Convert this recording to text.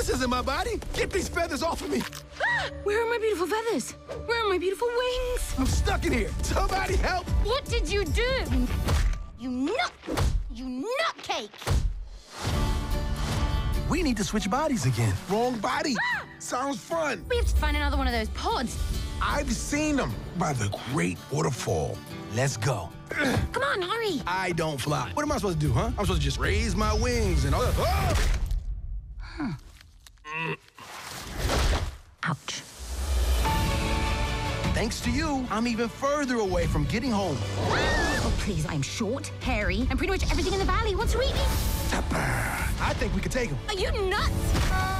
This isn't my body. Get these feathers off of me. Where are my beautiful feathers? Where are my beautiful wings? I'm stuck in here. Somebody help. What did you do? You nutcake! We need to switch bodies again. Wrong body. Sounds fun. We have to find another one of those pods. I've seen them by the great waterfall. Let's go. Come on, hurry. I don't fly. What am I supposed to do, huh? I'm supposed to just raise my wings and all that. Oh! Ouch. Thanks to you, I'm even further away from getting home. Oh, please, I'm short, hairy, and pretty much everything in the valley wants to eat me. I think we could take him. Are you nuts?